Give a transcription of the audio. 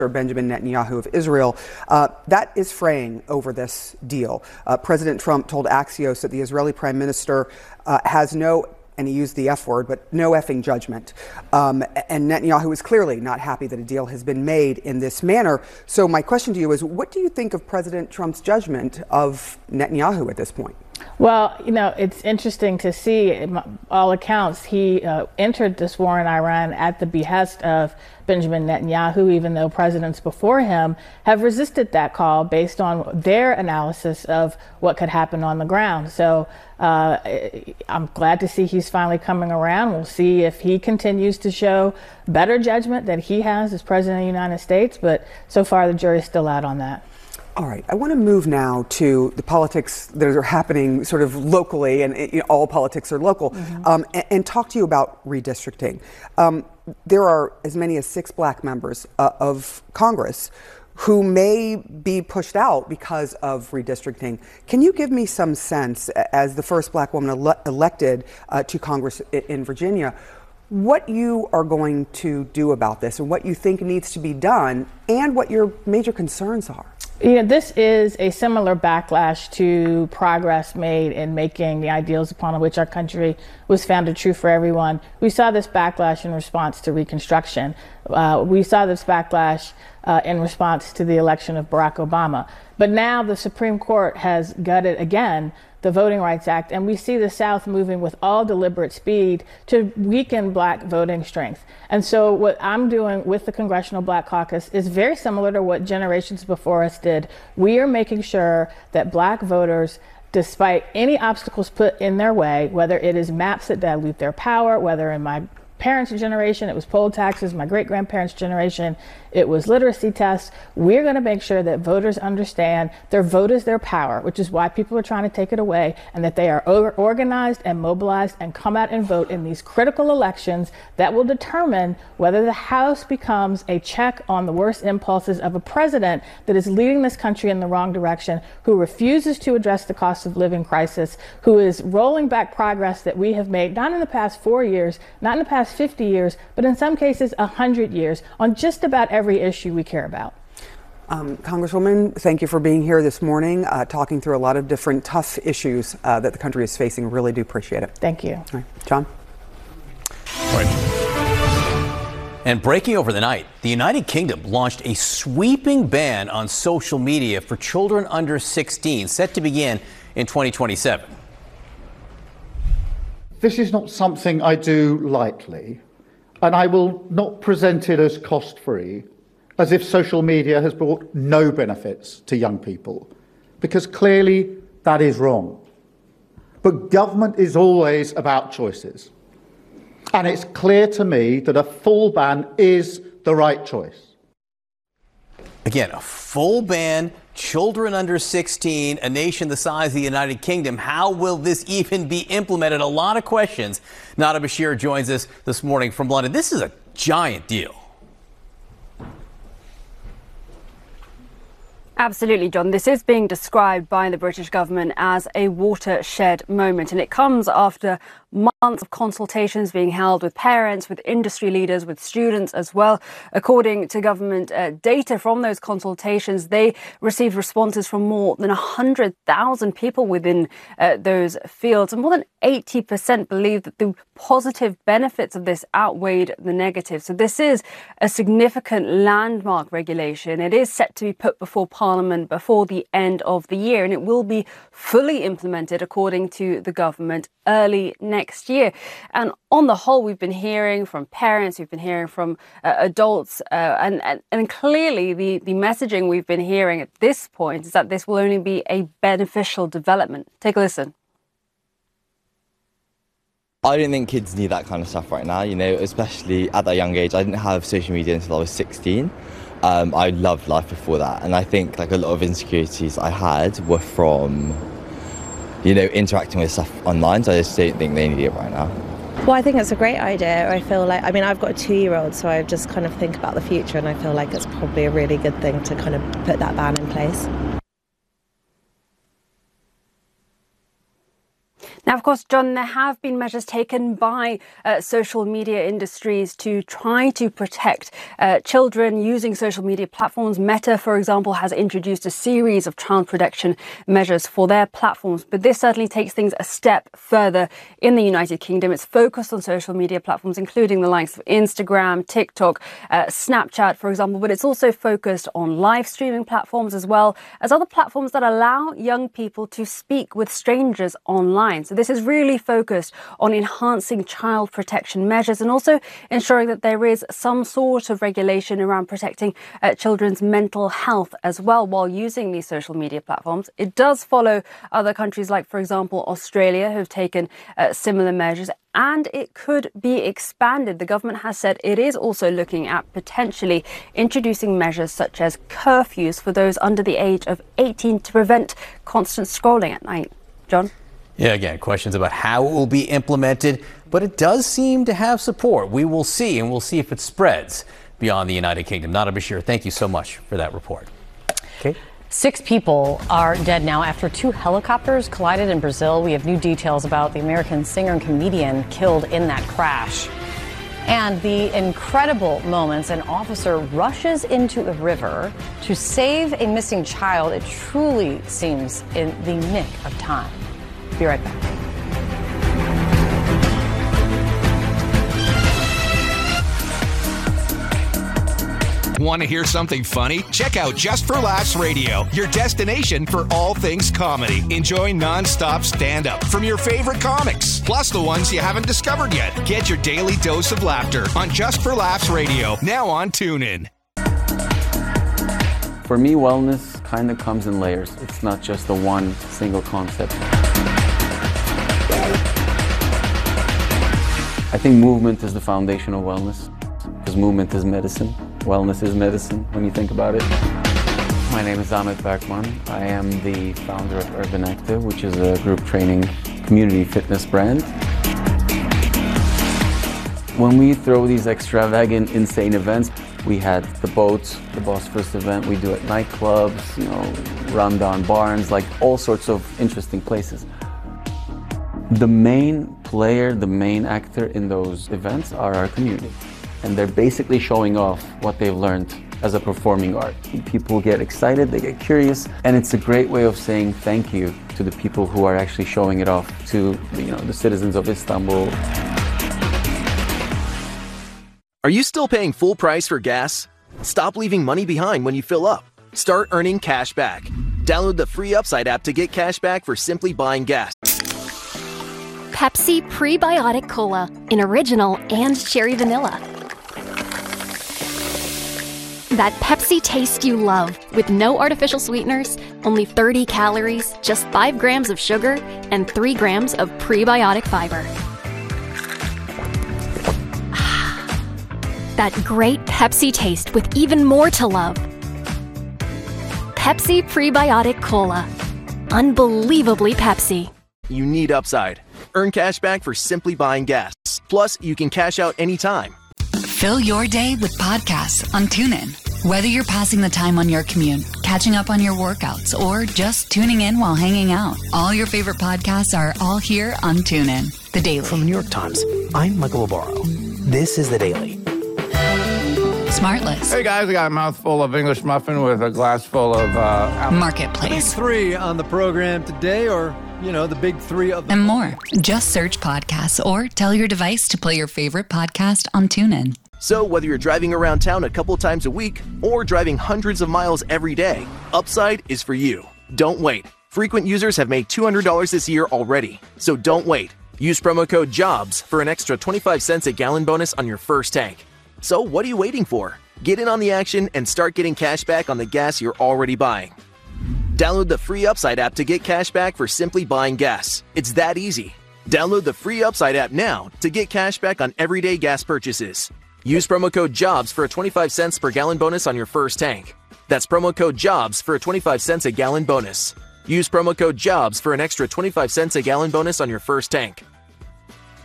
Benjamin Netanyahu of Israel, that is fraying over this deal. President Trump told Axios that the Israeli prime minister has no, and he used the F word, but no effing judgment. And Netanyahu is clearly not happy that a deal has been made in this manner. So my question to you is, what do you think of President Trump's judgment of Netanyahu at this point? Well, you know, it's interesting to see, all accounts, he entered this war in Iran at the behest of Benjamin Netanyahu, even though presidents before him have resisted that call based on their analysis of what could happen on the ground. So I'm glad to see he's finally coming around. We'll see if he continues to show better judgment than he has as president of the United States. But so far, the jury's still out on that. All right, I want to move now to the politics that are happening sort of locally, and all politics are local, and talk to you about redistricting. There are as many as 6 black members of Congress who may be pushed out because of redistricting. Can you give me some sense, as the first black woman elected to Congress in Virginia, what you are going to do about this and what you think needs to be done and what your major concerns are? You know, this is a similar backlash to progress made in making the ideals upon which our country was founded true for everyone. We saw this backlash in response to Reconstruction. We saw this backlash in response to the election of Barack Obama. But now the Supreme Court has gutted again the Voting Rights Act, and we see the South moving with all deliberate speed to weaken black voting strength. And so what I'm doing with the Congressional Black Caucus is very similar to what generations before us did. We are making sure that black voters, despite any obstacles put in their way, whether it is maps that dilute their power, whether in my parents' generation it was poll taxes, my great-grandparents' generation it was literacy tests, we're going to make sure that voters understand their vote is their power, which is why people are trying to take it away, and that they are organized and mobilized and come out and vote in these critical elections that will determine whether the House becomes a check on the worst impulses of a president that is leading this country in the wrong direction, who refuses to address the cost of living crisis, who is rolling back progress that we have made, not in the past 4 years, not in the past 50 years, but in some cases 100 years, on just about every issue we care about. Congresswoman, thank you for being here this morning, talking through a lot of different tough issues that the country is facing. Really do appreciate it. Thank you. All right. John? All right. And breaking over the night, the United Kingdom launched a sweeping ban on social media for children under 16, set to begin in 2027. This is not something I do lightly, and I will not present it as cost-free, as if social media has brought no benefits to young people, because clearly that is wrong. But government is always about choices, and it's clear to me that a full ban is the right choice. Again, a full ban, children under 16, a nation the size of the United Kingdom. How will this even be implemented? A lot of questions. Nada Bashir joins us this morning from London. This is a giant deal. Absolutely, John. This is being described by the British government as a watershed moment, and it comes after months of consultations being held with parents, with industry leaders, with students as well. According to government data from those consultations, they received responses from more than 100,000 people within those fields, and more than 80% believe that the positive benefits of this outweighed the negative. So this is a significant landmark regulation. It is set to be put before Parliament before the end of the year, and it will be fully implemented, according to the government, early next year. And on the whole, we've been hearing from parents, we've been hearing from adults, and clearly the messaging we've been hearing at this point is that this will only be a beneficial development. Take a listen. I don't think kids need that kind of stuff right now, you know, especially at that young age. I didn't have social media until I was 16. I loved life before that, and I think like a lot of insecurities I had were from, you know, interacting with stuff online, so I just don't think they need it right now. Well, I think it's a great idea. I feel like, I mean, I've got a 2-year-old, so I just kind of think about the future, and I feel like it's probably a really good thing to kind of put that ban in place. Now, of course, John, there have been measures taken by social media industries to try to protect children using social media platforms. Meta, for example, has introduced a series of child protection measures for their platforms. But this certainly takes things a step further in the United Kingdom. It's focused on social media platforms, including the likes of Instagram, TikTok, Snapchat, for example. But it's also focused on live streaming platforms as well as other platforms that allow young people to speak with strangers online. So this is really focused on enhancing child protection measures and also ensuring that there is some sort of regulation around protecting children's mental health as well while using these social media platforms. It does follow other countries like, for example, Australia, who have taken similar measures, and it could be expanded. The government has said it is also looking at potentially introducing measures such as curfews for those under the age of 18 to prevent constant scrolling at night. John? Yeah, again, questions about how it will be implemented, but it does seem to have support. We will see, and we'll see if it spreads beyond the United Kingdom. Nada Bashir, thank you so much for that report. Okay. 6 people are dead now after 2 helicopters collided in Brazil. We have new details about the American singer and comedian killed in that crash. And the incredible moments an officer rushes into a river to save a missing child. It truly seems in the nick of time. Be right back. Want to hear something funny? Check out Just for Laughs Radio, your destination for all things comedy. Enjoy non-stop stand-up from your favorite comics, plus the ones you haven't discovered yet. Get your daily dose of laughter on Just for Laughs Radio, now on TuneIn. For me, wellness kind of comes in layers. It's not just the one single concept. I think movement is the foundation of wellness, because movement is medicine. Wellness is medicine when you think about it. My name is Ahmet Berkman. I am the founder of Urban Active, which is a group training community fitness brand. When we throw these extravagant, insane events, we had the boats, the Bosphorus event, we do at nightclubs, rundown barns, like all sorts of interesting places. The main player, the main actor in those events are our community. And they're basically showing off what they've learned as a performing art. People get excited, they get curious, and it's a great way of saying thank you to the people who are actually showing it off to the citizens of Istanbul. Are you still paying full price for gas? Stop leaving money behind when you fill up. Start earning cash back. Download the free Upside app to get cash back for simply buying gas. Pepsi Prebiotic Cola in original and cherry vanilla. That Pepsi taste you love, with no artificial sweeteners, only 30 calories, just 5 grams of sugar, and 3 grams of prebiotic fiber. That great Pepsi taste with even more to love. Pepsi Prebiotic Cola. Unbelievably Pepsi. You need Upside. Earn cash back for simply buying gas. Plus, you can cash out anytime. Fill your day with podcasts on TuneIn. Whether you're passing the time on your commute, catching up on your workouts, or just tuning in while hanging out, all your favorite podcasts are all here on TuneIn. The Daily. From the New York Times, I'm Michael Obaro. This is The Daily. Smartless. Hey guys, I got a mouthful of English muffin with a glass full of Marketplace. The big 3 on the program today, or the big 3 of them. And more. Just search podcasts or tell your device to play your favorite podcast on TuneIn. So whether you're driving around town a couple times a week or driving hundreds of miles every day, Upside is for you. Don't wait. Frequent users have made $200 this year already. So don't wait. Use promo code JOBS for an extra 25 cents a gallon bonus on your first tank. So what are you waiting for? Get in on the action and start getting cash back on the gas you're already buying. Download the free Upside app to get cash back for simply buying gas. It's that easy. Download the free Upside app now to get cash back on everyday gas purchases. Use promo code JOBS for a 25 cents per gallon bonus on your first tank. That's promo code JOBS for a 25 cents a gallon bonus. Use promo code JOBS for an extra 25 cents a gallon bonus on your first tank.